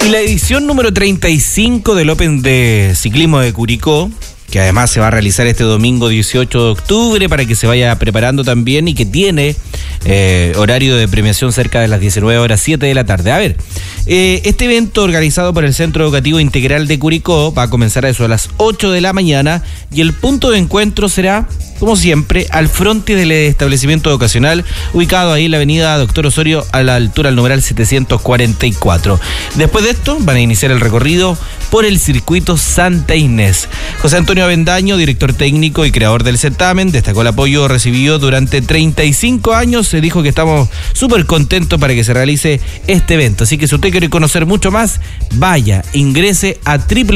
Y la edición número 35 del Open de Ciclismo de Curicó, que además se va a realizar este domingo 18 de octubre para que se vaya preparando también y que tiene horario de premiación cerca de las 19 horas 7 de la tarde. A ver, este evento organizado por el Centro Educativo Integral de Curicó va a comenzar a eso a las 8 de la mañana y el punto de encuentro será, como siempre, al frente del establecimiento educacional, ubicado ahí en la avenida Doctor Osorio, a la altura del numeral 744. Después de esto, van a iniciar el recorrido por el circuito Santa Inés. José Antonio Avendaño, director técnico y creador del certamen, destacó el apoyo recibido durante 35 años. Se dijo que estamos súper contentos para que se realice este evento. Así que si usted quiere conocer mucho más, vaya, ingrese a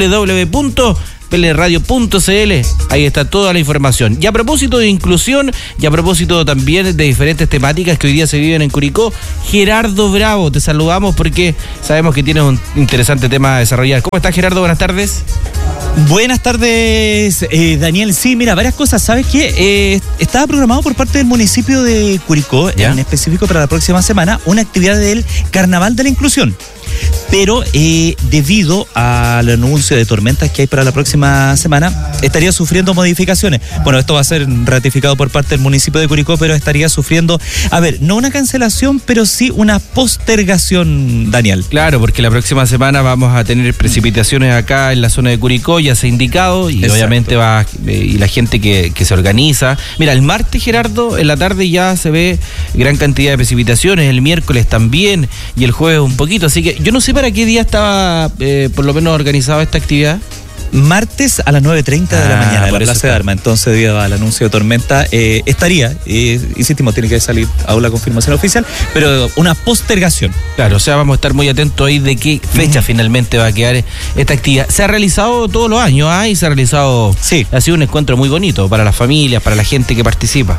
www.plradio.cl, ahí está toda la información. Y a propósito de inclusión, y a propósito también de diferentes temáticas que hoy día se viven en Curicó, Gerardo Bravo, te saludamos porque sabemos que tienes un interesante tema a desarrollar. ¿Cómo estás, Gerardo? Buenas tardes. Buenas tardes, Daniel. Sí, mira, varias cosas. ¿Sabes qué? Estaba programado por parte del municipio de Curicó, ¿ya?, en específico para la próxima semana, una actividad del Carnaval de la Inclusión. Pero debido al anuncio de tormentas que hay para la próxima semana, estaría sufriendo modificaciones. Bueno, esto va a ser ratificado por parte del municipio de Curicó, pero estaría sufriendo, no una cancelación, pero sí una postergación, Daniel. Claro, porque la próxima semana vamos a tener precipitaciones acá en la zona de Curicó, ya se ha indicado, y exacto, obviamente va, y la gente que se organiza. Mira, el martes, Gerardo, en la tarde ya se ve gran cantidad de precipitaciones, el miércoles también, y el jueves un poquito, así que yo no sé para qué día estaba por lo menos organizada esta actividad. Martes a las 9:30 de la mañana en la Plaza de Armas. Entonces, debido al anuncio de tormenta, estaría, insistimos, tiene que salir aún la confirmación oficial, pero una postergación. Claro, o sea, vamos a estar muy atentos ahí de qué fecha finalmente va a quedar esta actividad. Se ha realizado todos los años, y se ha realizado, sí, ha sido un encuentro muy bonito para las familias, para la gente que participa.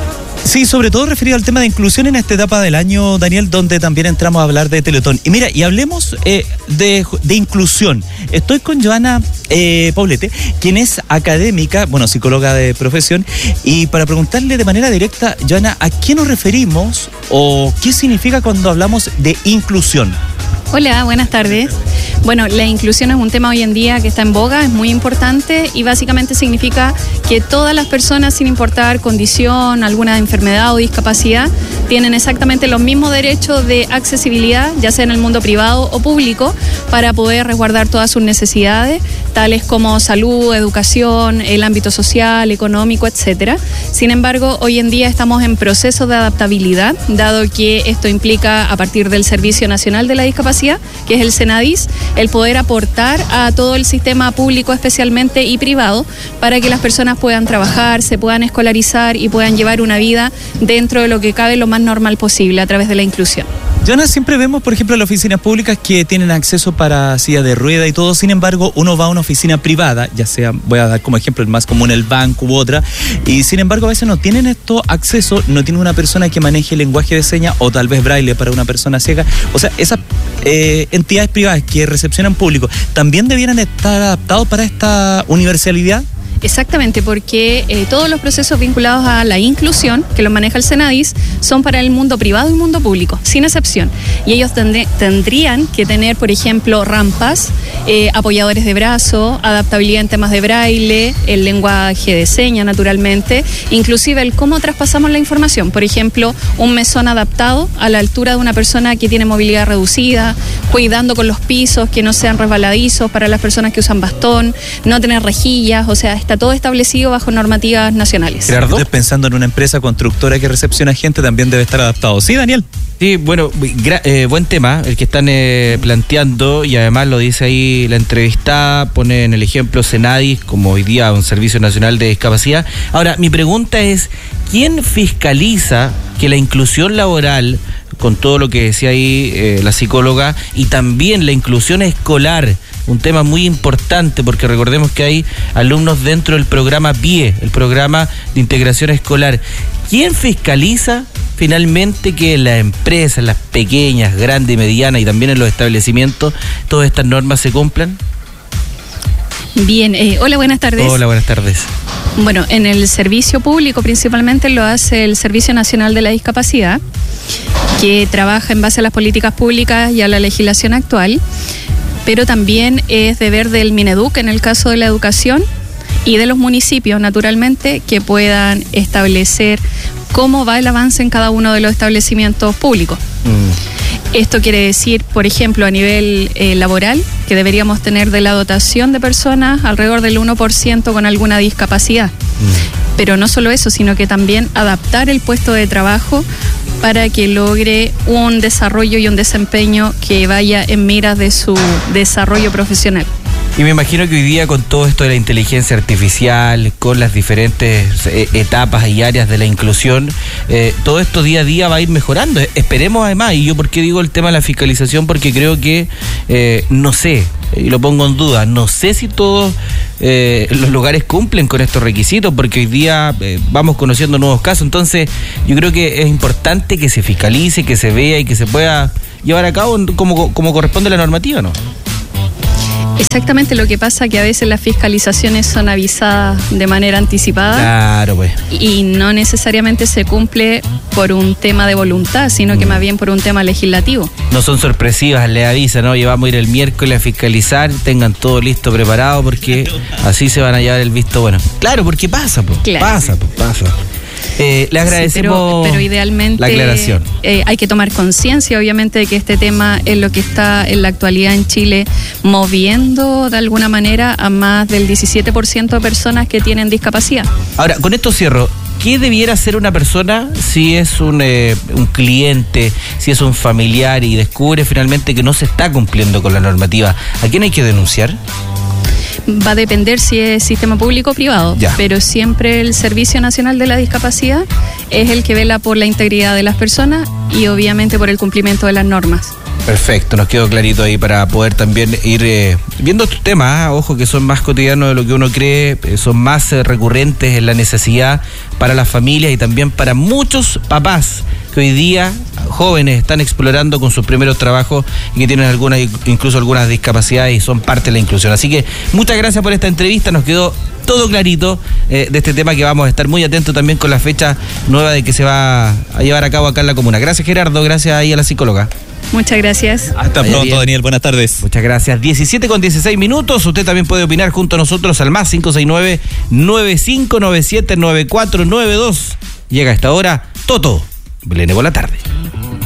Sí, sobre todo referido al tema de inclusión en esta etapa del año, Daniel, donde también entramos a hablar de Teletón. Y mira, y hablemos de inclusión. Estoy con Joana Poblete, quien es académica, psicóloga de profesión, y para preguntarle de manera directa, Joana, ¿a qué nos referimos o qué significa cuando hablamos de inclusión? Hola, buenas tardes. Bueno, la inclusión es un tema hoy en día que está en boga, es muy importante y básicamente significa que todas las personas, sin importar condición, alguna enfermedad o discapacidad, tienen exactamente los mismos derechos de accesibilidad, ya sea en el mundo privado o público, para poder resguardar todas sus necesidades, tales como salud, educación, el ámbito social, económico, etcétera. Sin embargo, hoy en día estamos en proceso de adaptabilidad, dado que esto implica, a partir del Servicio Nacional de la Discapacidad, que es el Senadis, el poder aportar a todo el sistema público especialmente y privado para que las personas puedan trabajar, se puedan escolarizar y puedan llevar una vida dentro de lo que cabe lo más normal posible a través de la inclusión. Joana, siempre vemos, por ejemplo, las oficinas públicas que tienen acceso para silla de rueda y todo. Sin embargo, uno va a una oficina privada, ya sea, voy a dar como ejemplo el más común, el banco u otra, y sin embargo a veces no tienen esto acceso, no tiene una persona que maneje el lenguaje de señas o tal vez braille para una persona ciega. O sea, esas entidades privadas que recepcionan público también debieran estar adaptados para esta universalidad. Exactamente, porque todos los procesos vinculados a la inclusión, que los maneja el Senadis, son para el mundo privado y mundo público, sin excepción. Y ellos tendrían que tener, por ejemplo, rampas, apoyadores de brazo, adaptabilidad en temas de braille, el lenguaje de señas, naturalmente, inclusive el cómo traspasamos la información. Por ejemplo, un mesón adaptado a la altura de una persona que tiene movilidad reducida, cuidando con los pisos que no sean resbaladizos para las personas que usan bastón, no tener rejillas, o sea, está todo establecido bajo normativas nacionales. Gerardo, pensando en una empresa constructora que recepciona gente, también debe estar adaptado. ¿Sí, Daniel? Sí, bueno, buen tema el que están planteando, y además lo dice ahí la entrevistada, pone en el ejemplo Senadis como hoy día un Servicio Nacional de Discapacidad. Ahora, mi pregunta es, ¿quién fiscaliza que la inclusión laboral, con todo lo que decía ahí la psicóloga, y también la inclusión escolar, un tema muy importante, porque recordemos que hay alumnos dentro del programa PIE, el programa de integración escolar? ¿Quién fiscaliza finalmente que las empresas, las pequeñas, grandes y medianas, y también en los establecimientos, todas estas normas se cumplan? Bien, hola, buenas tardes. Hola, buenas tardes. Bueno, en el servicio público principalmente lo hace el Servicio Nacional de la Discapacidad, que trabaja en base a las políticas públicas y a la legislación actual. pero también es deber del Mineduc en el caso de la educación y de los municipios, naturalmente, que puedan establecer cómo va el avance en cada uno de los establecimientos públicos. Esto quiere decir, por ejemplo, a nivel laboral, que deberíamos tener de la dotación de personas alrededor del 1% con alguna discapacidad. Pero no solo eso, sino que también adaptar el puesto de trabajo para que logre un desarrollo y un desempeño que vaya en miras de su desarrollo profesional. Y me imagino que hoy día con todo esto de la inteligencia artificial, con las diferentes etapas y áreas de la inclusión, todo esto día a día va a ir mejorando. Esperemos además, y yo por qué digo el tema de la fiscalización, porque creo que, no sé, y lo pongo en duda, no sé si todos los lugares cumplen con estos requisitos, porque hoy día vamos conociendo nuevos casos. Entonces yo creo que es importante que se fiscalice, que se vea y que se pueda llevar a cabo como corresponde la normativa, ¿no? Exactamente, lo que pasa que a veces las fiscalizaciones son avisadas de manera anticipada. Claro, pues. Y no necesariamente se cumple por un tema de voluntad, sino que más bien por un tema legislativo. No son sorpresivas, le avisan, ¿no? Ya vamos a ir el miércoles a fiscalizar, tengan todo listo, preparado, porque así se van a llevar el visto bueno. Claro, porque pasa, pues. Claro. Pasa. Le agradecemos, pero idealmente la aclaración. Hay que tomar conciencia, obviamente, de que este tema es lo que está en la actualidad en Chile moviendo de alguna manera a más del 17% de personas que tienen discapacidad. Ahora, con esto cierro. ¿Qué debiera hacer una persona si es un cliente, si es un familiar y descubre finalmente que no se está cumpliendo con la normativa? ¿A quién hay que denunciar? Va a depender si es sistema público o privado, pero siempre el Servicio Nacional de la Discapacidad es el que vela por la integridad de las personas y obviamente por el cumplimiento de las normas. Perfecto, nos quedó clarito ahí para poder también ir viendo estos temas, ojo, que son más cotidianos de lo que uno cree, son más recurrentes en la necesidad para las familias y también para muchos papás que hoy día, jóvenes, están explorando con sus primeros trabajos y que tienen incluso algunas discapacidades y son parte de la inclusión. Así que muchas gracias por esta entrevista, nos quedó todo clarito de este tema, que vamos a estar muy atentos también con la fecha nueva de que se va a llevar a cabo acá en la comuna. Gracias, Gerardo, gracias ahí a la psicóloga. Muchas gracias. Hasta pronto, Daniel. Buenas tardes. Muchas gracias. 17:16. Usted también puede opinar junto a nosotros al más 569-9597-9492. Llega a esta hora Toto Belén por la tarde.